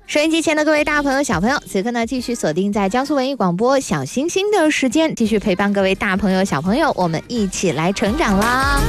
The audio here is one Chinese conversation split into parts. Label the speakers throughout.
Speaker 1: 收音机前的各位大朋友小朋友，此刻呢继续锁定在江苏文艺广播小星星的时间，继续陪伴各位大朋友小朋友，我们一起来成长啦。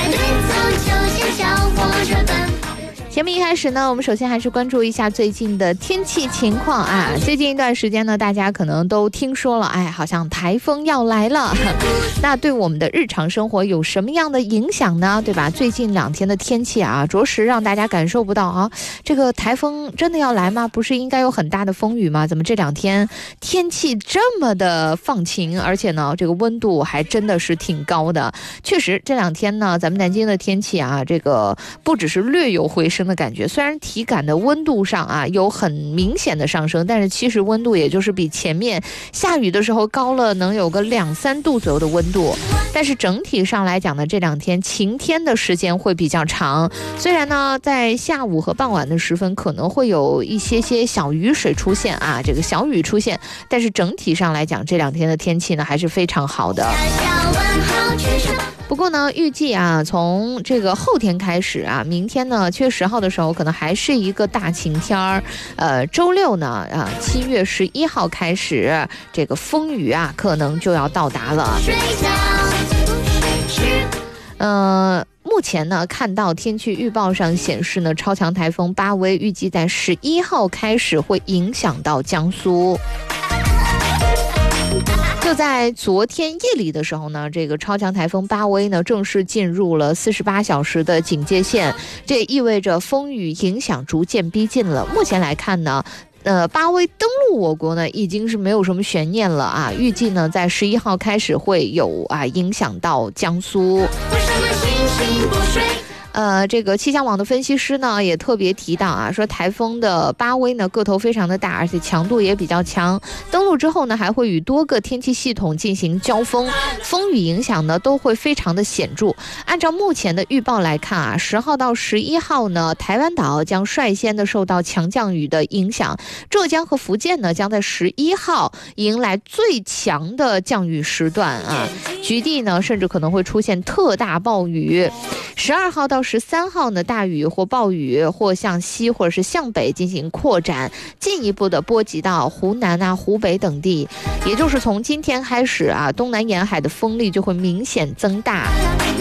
Speaker 1: 节目一开始呢，我们首先还是关注一下最近的天气情况啊。最近一段时间呢，大家可能都听说了，好像台风要来了。那对我们的日常生活有什么样的影响呢？对吧？最近2天的天气啊，着实让大家感受不到啊，这个台风真的要来吗？不是应该有很大的风雨吗？怎么这2天天气这么的放晴，而且呢，这个温度还真的是挺高的。确实，这2天呢，咱们南京的天气啊，这个不只是略有回升的感觉，虽然体感的温度上啊有很明显的上升，但是其实温度也就是比前面下雨的时候高了能有个2-3度左右的温度。但是整体上来讲呢，这2天晴天的时间会比较长，虽然呢在下午和傍晚的时分可能会有一些小雨水出现啊，这个小雨出现，但是整体上来讲这2天的天气呢还是非常好的。不过呢，预计啊，从这个后天开始啊，明天呢7月10号的时候可能还是一个大晴天儿。周六呢7月11号开始，这个风雨啊可能就要到达了。目前呢看到天气预报上显示呢，超强台风巴威预计在11号开始会影响到江苏。就在昨天夜里的时候呢，这个超强台风巴威呢正式进入了48小时的警戒线，这也意味着风雨影响逐渐逼近了。目前来看呢，巴威登陆我国呢已经是没有什么悬念了啊，预计呢在11号开始会有影响到江苏。这个气象网的分析师呢也特别提到啊，说台风的巴威呢个头非常的大，而且强度也比较强，登陆之后呢还会与多个天气系统进行交锋，风雨影响呢都会非常的显著。按照目前的预报来看啊，10号到11号呢，台湾岛将率先的受到强降雨的影响，浙江和福建呢将在11号迎来最强的降雨时段啊，局地呢甚至可能会出现特大暴雨。12号到13号呢，大雨或暴雨或向西或者是向北进行扩展，进一步的波及到湖南啊、湖北等地。也就是从今天开始啊，东南沿海的风力就会明显增大。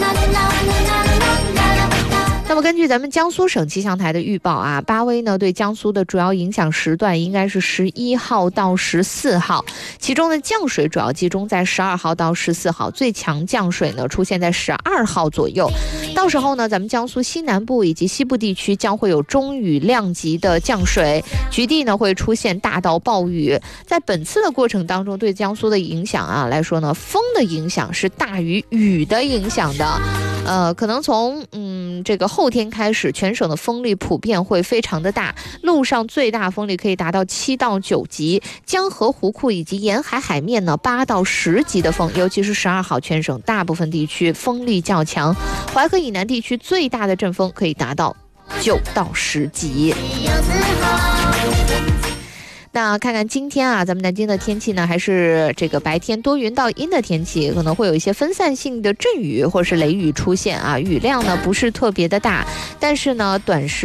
Speaker 1: 那么根据咱们江苏省气象台的预报啊，巴威呢对江苏的主要影响时段应该是11号到14号，其中的降水主要集中在12号到14号，最强降水呢出现在12号左右。到时候呢，咱们江苏西南部以及西部地区将会有中雨量级的降水，局地呢会出现大到暴雨。在本次的过程当中，对江苏的影响啊来说呢，风的影响是大于雨的影响的。可能从这个后天开始，全省的风力普遍会非常的大，陆上最大风力可以达到7到9级，江河湖库以及沿海海面呢8到10级的风，尤其是12号，全省大部分地区风力较强，淮河以南地区最大的阵风可以达到9到10级。那看看今天啊，咱们南京的天气呢，还是这个白天多云到阴的天气，可能会有一些分散性的阵雨或是雷雨出现啊，雨量呢不是特别的大，但是呢短时